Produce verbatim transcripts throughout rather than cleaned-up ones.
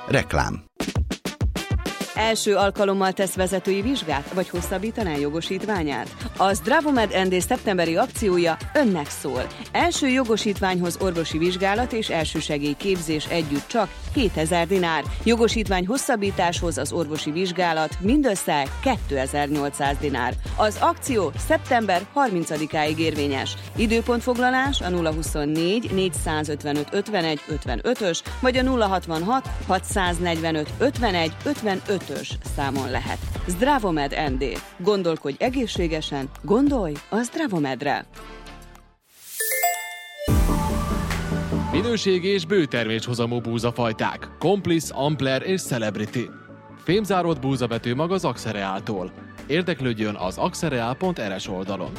Reklám. Első alkalommal tesz vezetői vizsgát, vagy hosszabbítaná jogosítványát? A Zdravomed en dé szeptemberi akciója önnek szól. Első jogosítványhoz orvosi vizsgálat és elsősegély képzés együtt csak hétezer dinár. Jogosítvány hosszabbításhoz az orvosi vizsgálat mindössze kétezer-nyolcszáz dinár. Az akció szeptember harmincadikáig érvényes. Időpontfoglalás a nulla huszonnégy négyszázötvenöt ötvenegy ötvenötös vagy a nulla hatvanhat hatszáznegyvenöt ötvenegy ötvenötös számon lehet. Zdravomed en dé. Gondolkodj egészségesen, gondolj a Zdravomedre! Minőségi és bőterméshozamú búzafajták. Complice, Ampler és Celebrity. Fémzáródott búzavető mag az Axereáltól. Érdeklődjön az axereál pont er es oldalon.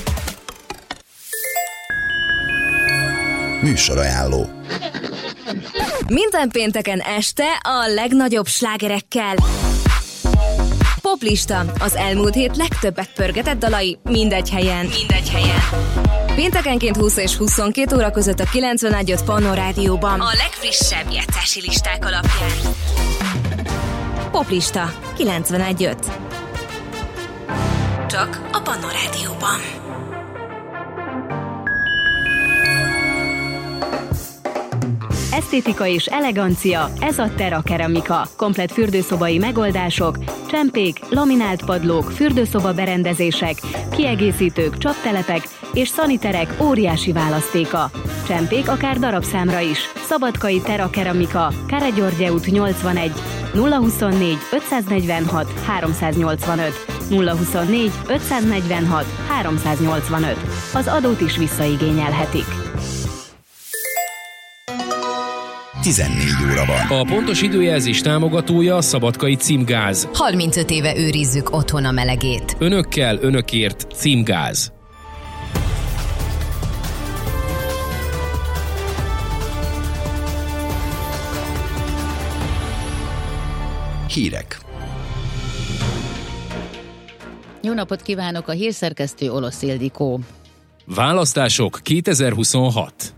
Műsorajánló. Minden pénteken este a legnagyobb slágerekkel. Poplista, az elmúlt hét legtöbbet pörgetett dalai mindegy helyen. Mindegy helyen. Péntekenként húsz és huszonkét óra között a kilencvenegy öt Pannó Rádióban. A legfrissebb játszási listák alapján. Poplista kilencvenegy öt. Csak a Pannó Rádióban. Esztétika és elegancia, ez a Terra Keramika. Komplett fürdőszobai megoldások, csempék, laminált padlók, fürdőszoba berendezések, kiegészítők, csaptelepek és szaniterek óriási választéka. Csempék akár darabszámra is. Szabadkai Terra Keramika, Káregyörgye út nyolcvanegy, nulla huszonnégy ötszáznegyvenhat háromszáznyolcvanöt, nulla huszonnégy ötszáznegyvenhat háromszáznyolcvanöt. Az adót is visszaigényelhetik. tizennégy óra van. A pontos időjelzés támogatója a Szabadkai Címgáz. harmincöt éve őrizzük otthon a melegét. Önökkel, önökért Címgáz. Hírek. Jó napot kívánok, a hírszerkesztő Olosz Ildikó. Választások kétezer-huszonhat.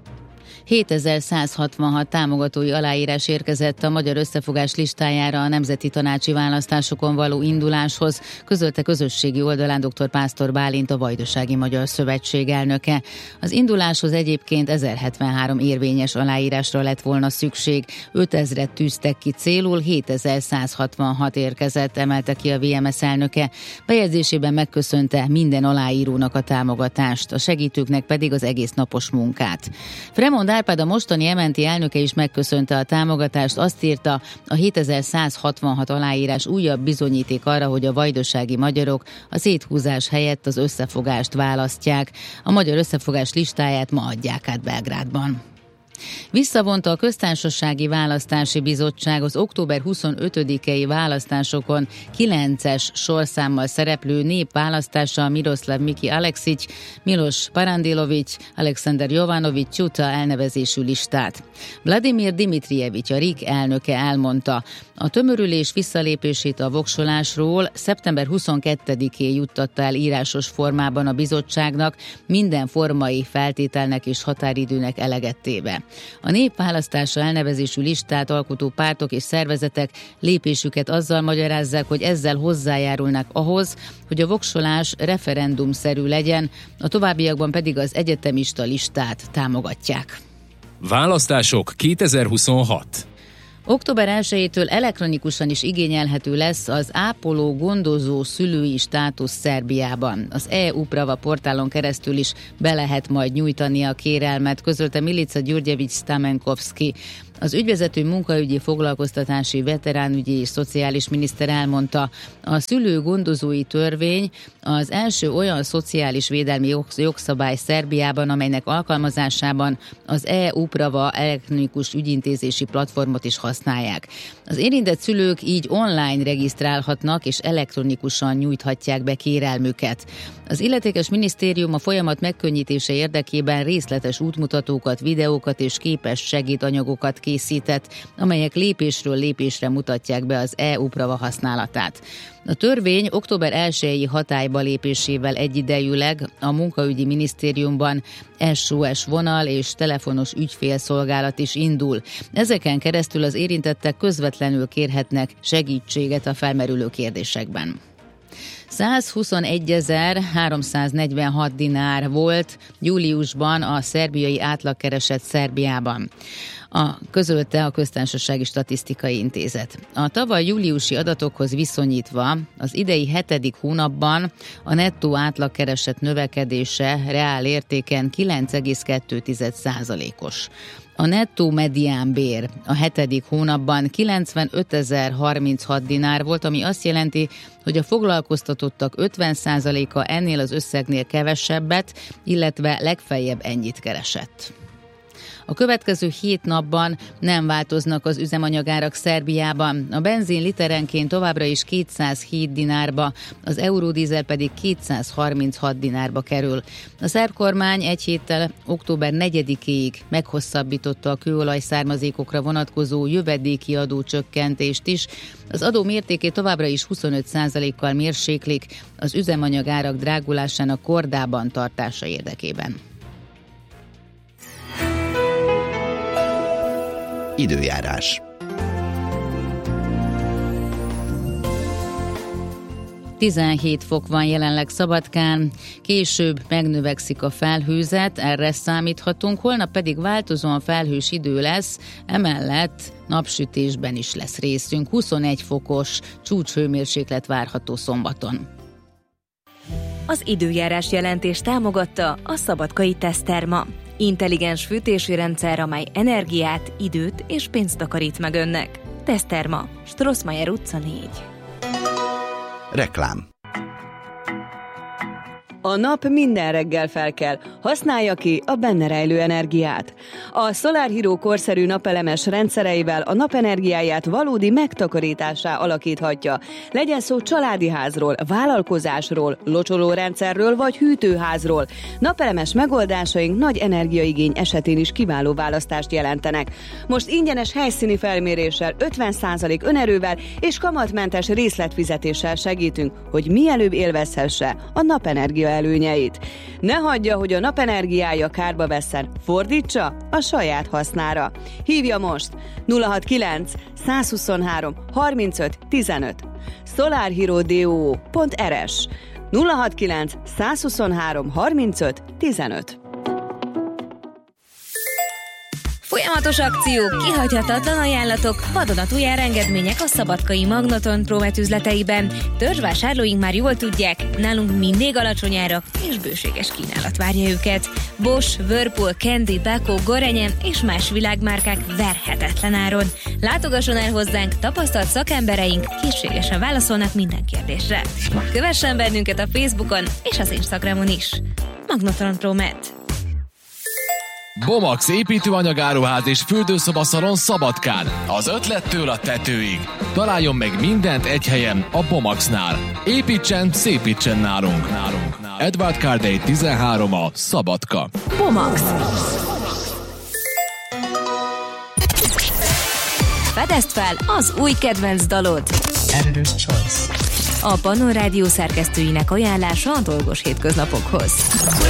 hétezer-százhatvanhat támogatói aláírás érkezett a Magyar Összefogás listájára a nemzeti tanácsi választásokon való induláshoz, közölte közösségi oldalán dr. Pásztor Bálint, a Vajdasági Magyar Szövetség elnöke. Az induláshoz egyébként ezerhetvenhárom érvényes aláírásra lett volna szükség, ötezret tűztek ki célul, hétezer-százhatvanhat érkezett, emelte ki a vé em es elnöke. Bejegyzésében megköszönte minden aláírónak a támogatást, a segítőknek pedig az egész napos munkát. Fremond Árpád, a mostani em en té elnöke is megköszönte a támogatást, azt írta, a hétezer-százhatvanhat aláírás újabb bizonyíték arra, hogy a vajdasági magyarok a széthúzás helyett az összefogást választják. A Magyar Összefogás listáját ma adják át Belgrádban. Visszavonta a Köztársasági Választási Bizottság az október huszonötödikei választásokon kilences sorszámmal szereplő népválasztása Miroslav Miki Aleksić, Milos Parandilović, Alexander Jovanović Csuta elnevezésű listát. Vladimir Dimitrijevics, a RIK elnöke elmondta, a tömörülés visszalépését a voksolásról szeptember huszonkettedikén juttatta el írásos formában a bizottságnak, minden formai feltételnek és határidőnek eleget téve. A népválasztása elnevezésű listát alkotó pártok és szervezetek lépésüket azzal magyarázzák, hogy ezzel hozzájárulnak ahhoz, hogy a voksolás referendumszerű legyen, a továbbiakban pedig az egyetemista listát támogatják. Választások kétezer-huszonhat. október elsejétől elektronikusan is igényelhető lesz az ápoló gondozó szülői státusz Szerbiában. Az e-Uprava portálon keresztül is be lehet majd nyújtani a kérelmet, közölte Milica Gyurgyevics Stamenkovski. Az ügyvezető munkaügyi, foglalkoztatási, veteránügyi és szociális miniszter elmondta, a szülő-gondozói törvény az első olyan szociális védelmi jogszabály Szerbiában, amelynek alkalmazásában az e-Uprava elektronikus ügyintézési platformot is használják. Az érintett szülők így online regisztrálhatnak és elektronikusan nyújthatják be kérelmüket. Az illetékes minisztérium a folyamat megkönnyítése érdekében részletes útmutatókat, videókat és képes segédanyagokat készített, amelyek lépésről lépésre mutatják be az e-Uprava használatát. A törvény október elsejei hatályba lépésével egyidejűleg a munkaügyi minisztériumban es o es vonal és telefonos ügyfélszolgálat is indul. Ezeken keresztül az érintettek közvetlenül kérhetnek segítséget a felmerülő kérdésekben. százhuszonegyezer-háromszáznegyvenhat dinár volt júliusban a szerbiai átlagkereset Szerbiában. A közölte a Köztársasági Statisztikai Intézet. A tavaly júliusi adatokhoz viszonyítva az idei hetedik hónapban a nettó átlagkereset növekedése reál értéken kilenc egész kettő százalékos. A nettó mediánbér a hetedik hónapban kilencvenötezer-harminchat dinár volt, ami azt jelenti, hogy a foglalkoztatottak ötven százaléka ennél az összegnél kevesebbet, illetve legfeljebb ennyit keresett. A következő hét napban nem változnak az üzemanyagárak Szerbiában. A benzin literenként továbbra is kétszázhét dinárba, az euródízel pedig kétszázharminchat dinárba kerül. A szerb kormány egy héttel október negyedikéig meghosszabbította a kőolaj származékokra vonatkozó jövedéki adócsökkentést is. Az adó mértékét továbbra is huszonöt százalékkal mérséklik az üzemanyagárak drágulásának kordában tartása érdekében. Időjárás. tizenhét fok van jelenleg Szabadkán, később megnövekszik a felhőzet, erre számíthatunk, holnap pedig változóan felhős idő lesz, emellett napsütésben is lesz részünk, huszonegy fokos csúcshőmérséklet várható szombaton. Az időjárás jelentés támogatta a Szabadkai Teszterma. Intelligens fűtési rendszer, amely energiát, időt és pénzt takarít meg önnek. Teszterma, Strossmayer utca négy. Reklám. A nap minden reggel felkel, használja ki a benne rejlő energiát. A Solar Hero korszerű napelemes rendszereivel a napenergiáját valódi megtakarításá alakíthatja. Legyen szó családi házról, vállalkozásról, locsolórendszerről vagy hűtőházról. Napelemes megoldásaink nagy energiaigény esetén is kiváló választást jelentenek. Most ingyenes helyszíni felméréssel, ötven százalék önerővel és kamatmentes részletfizetéssel segítünk, hogy mielőbb élvezhesse a napenergia előnyeit. Ne hagyja, hogy a napenergiája kárba vesszen, fordítsa a saját hasznára. Hívja most nulla hatvankilenc százhuszonhárom harmincöt tizenöt solarhero pont r s nulla hatvankilenc százhuszonhárom harmincöt tizenöt. Folyamatos akciók, kihagyhatatlan ajánlatok, vadonatúj árengedmények a Szabadkai Magnaton Promet üzleteiben. Törzsvásárlóink már jól tudják, nálunk mindig alacsony árak és bőséges kínálat várja őket. Bosch, Whirlpool, Candy, Beko, Gorenje és más világmárkák verhetetlen áron. Látogasson el hozzánk, tapasztalt szakembereink készségesen válaszolnak minden kérdésre. Kövessen bennünket a Facebookon és az Instagramon is. Magnaton Promet. Bomax építőanyagáruház és fürdőszobaszalon Szabadkán. Az ötlettől a tetőig. Találjon meg mindent egy helyen a Bomaxnál. Építsen, szépítsen nálunk. nálunk. Edward Cardey tizenhárom a Szabadka. Bomax. Fedezd fel az új kedvenc dalod. Editor's Choice. A Pannon Rádió szerkesztőinek ajánlása a dolgos hétköznapokhoz.